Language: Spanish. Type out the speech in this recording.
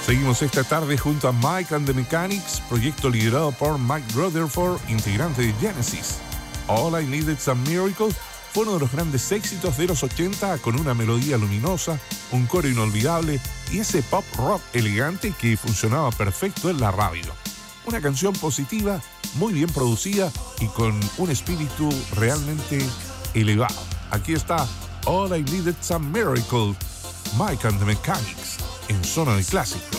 Seguimos esta tarde junto a Mike and the Mechanics, proyecto liderado por Mike Rutherford, integrante de Genesis. All I Need Is a Miracle fue uno de los grandes éxitos de los 80, con una melodía luminosa, un coro inolvidable y ese pop rock elegante que funcionaba perfecto en la radio. Una canción positiva, muy bien producida y con un espíritu realmente elevado. Aquí está All I Need Is a Miracle, Mike and the Mechanics, en Zona de Clásicos.